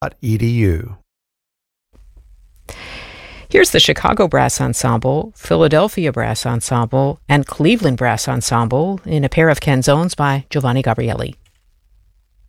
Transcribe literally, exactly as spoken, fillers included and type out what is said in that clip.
E D U. Here's the Chicago Brass Ensemble, Philadelphia Brass Ensemble, and Cleveland Brass Ensemble in a pair of canzones by Giovanni Gabrieli.